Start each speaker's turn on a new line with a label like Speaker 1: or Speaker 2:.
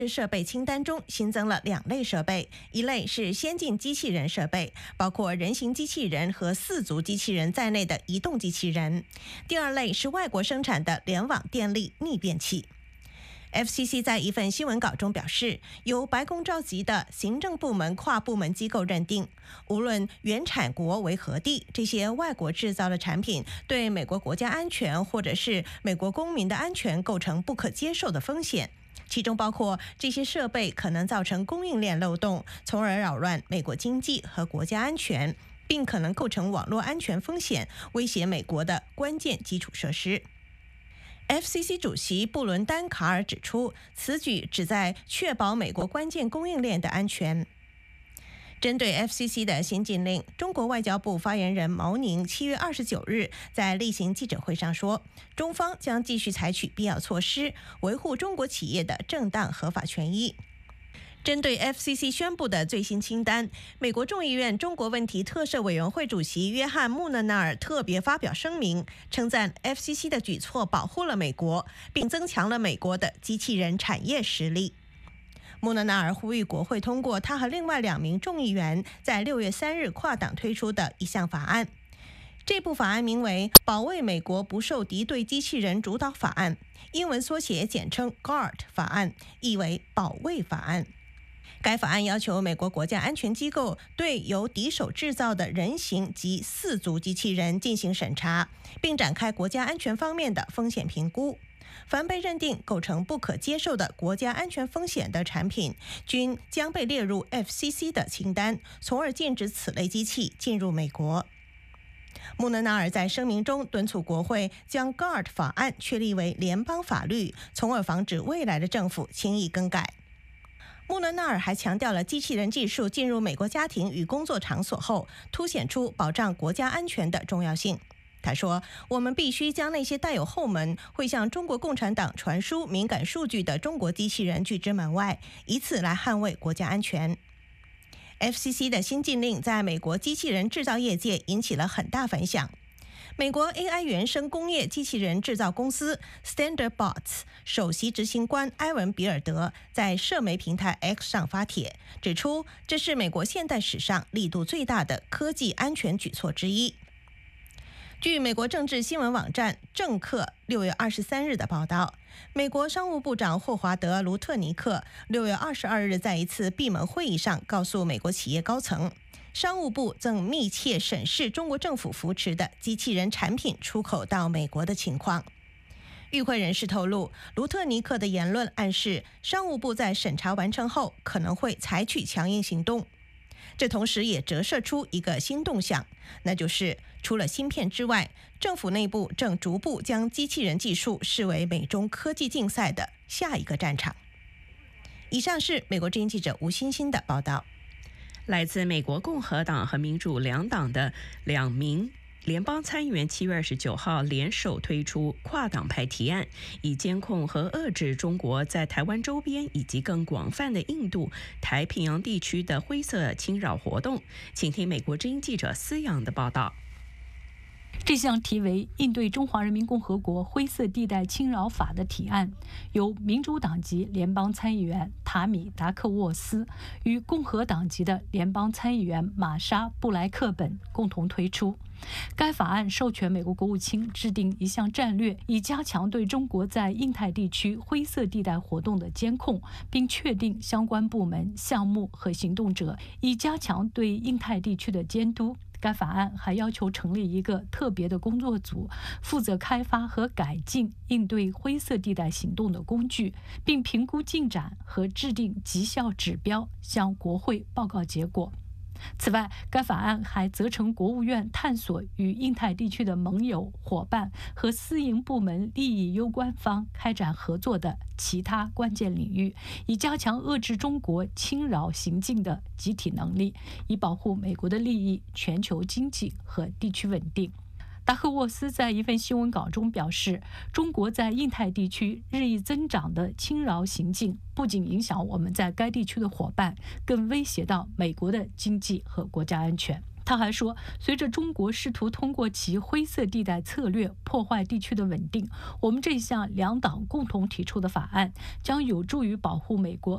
Speaker 1: 设备清单中新增了2类设备，一类是先进机器人设备，包括人形机器人和4足机器人在内的移动机器人；第2类是外国生产的联网电力逆变器。FCC 在一份新闻稿中表示，由白宫召集的行政部门跨部门机构认定，无论原产国为何地，这些外国制造的产品对美国国家安全或者是美国公民的安全构成不可接受的风险。其中包括这些设备可能造成供应链漏洞，从而扰乱美国经济和国家安全，并可能构成网络安全风险，威胁美国的关键基础设施。FCC 主席布伦丹·卡尔指出，此举旨在确保美国关键供应链的安全。针对 FCC 的新禁令，中国外交部发言人毛宁7月29日在例行记者会上说，中方将继续采取必要措施，维护中国企业的正当合法权益。针对 FCC 宣布的最新清单，美国众议院中国问题特设委员会主席约翰·穆勒纳尔特别发表声明，称赞 FCC 的举措保护了美国，并增强了美国的机器人产业实力。穆勒纳尔呼吁国会通过他和另外2名众议员在6月3日跨党推出的一项法案。这部法案名为《保卫美国不受敌对机器人主导法案》，英文缩写简称 GARD 法案，意为保卫法案。该法案要求美国国家安全机构对由敌手制造的人形及4足机器人进行审查，并展开国家安全方面的风险评估。凡被认定构成不可接受的国家安全风险的产品，均将被列入 FCC 的清单，从而禁止此类机器进入美国。穆勒纳尔在声明中敦促国会将 GARD 法案确立为联邦法律，从而防止未来的政府轻易更改。穆勒纳尔还强调了机器人技术进入美国家庭与工作场所后，凸显出保障国家安全的重要性。他说，我们必须将那些带有后门，会向中国共产党传输敏感数据的中国机器人拒之门外，以此来捍卫国家安全。FCC 的新禁令在美国机器人制造业界引起了很大反响。美国 AI 原生工业机器人制造公司 StanderBots 首席执行官埃文·比尔德在社媒平台 X 上发帖，指出这是美国现代史上力度最大的科技安全举措之一。据美国政治新闻网站政客6月23日的报道，美国商务部长霍华德·卢特尼克6月22日在一次闭门会议上告诉美国企业高层，商务部正密切审视中国政府扶持的机器人产品出口到美国的情况。与会人士透露，卢特尼克的言论暗示商务部在审查完成后可能会采取强硬行动。这同时也折射出一个新动向，那就是除了芯片之外，政府内部正逐步将机器人技术视为美中科技竞赛的下一个战场。以上是美国之音记者吴欣欣的报道。
Speaker 2: 来自美国共和党和民主两党的2名联邦参议员7月29号联手推出跨党派提案，以监控和遏制中国在台湾周边以及更广泛的印度太平洋地区的灰色侵扰活动。请听美国之音记者思阳的报道。
Speaker 3: 这项题为《应对中华人民共和国灰色地带侵扰法》的提案，由民主党籍联邦参议员塔米·达克沃斯与共和党籍的联邦参议员玛莎·布莱克本共同推出。该法案授权美国国务卿制定一项战略，以加强对中国在印太地区灰色地带活动的监控，并确定相关部门、项目和行动者，以加强对印太地区的监督。该法案还要求成立一个特别的工作组，负责开发和改进应对灰色地带行动的工具，并评估进展和制定绩效指标，向国会报告结果。此外，该法案还责成国务院探索与印太地区的盟友、伙伴和私营部门利益攸关方开展合作的其他关键领域，以加强遏制中国侵扰行径的集体能力，以保护美国的利益、全球经济和地区稳定。达克沃斯在一份新闻稿中表示，中国在印太地区日益增长的侵扰行径不仅影响我们在该地区的伙伴，更威胁到美国的经济和国家安全。他还说，随着中国试图通过其灰色地带策略破坏地区的稳定，我们这项两党共同提出的法案将有助于保护美国